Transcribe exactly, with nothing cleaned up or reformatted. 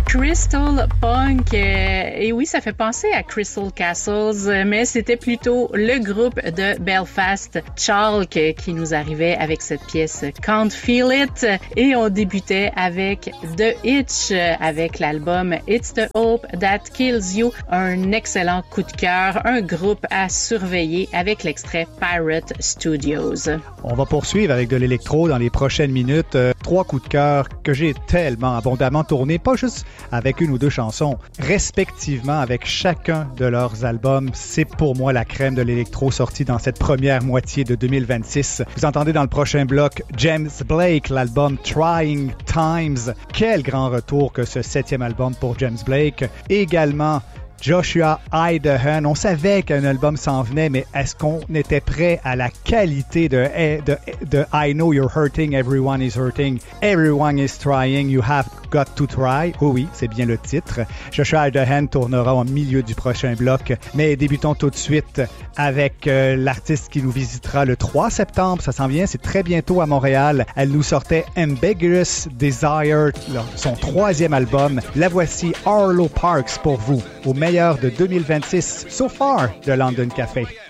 Crystal Punk, euh, et oui, ça fait penser à Crystal Castles, mais c'était plutôt le groupe de Belfast, Chalk, qui nous arrivait avec cette pièce Can't Feel It, et on débutait avec The Itch, avec l'album It's the Hope That Kills You, un excellent coup de cœur, un groupe à surveiller avec l'extrait Pirate Studios. On va poursuivre avec de l'électro dans les prochaines minutes. Euh, trois coups de cœur que j'ai tellement abondamment tournés, pas juste avec une ou deux chansons, respectivement avec chacun de leurs albums. C'est pour moi la crème de l'électro sortie dans cette première moitié de deux mille vingt-six. Vous entendez dans le prochain bloc James Blake, l'album Trying Times. Quel grand retour que ce septième album pour James Blake. Également Joshua Idahan. On savait qu'un album s'en venait, mais est-ce qu'on était prêt à la qualité de, de, de I Know You're Hurting, Everyone is Hurting, Everyone is Trying, You Have Got to Try? Oh oui, c'est bien le titre. Joshua Idahan tournera au milieu du prochain bloc, mais débutons tout de suite avec euh, l'artiste qui nous visitera le trois septembre. Ça s'en vient, c'est très bientôt à Montréal. Elle nous sortait Ambiguous Desire, son troisième album. La voici, Arlo Parks, pour vous, au meilleur de deux mille vingt-six, so far, de London Café.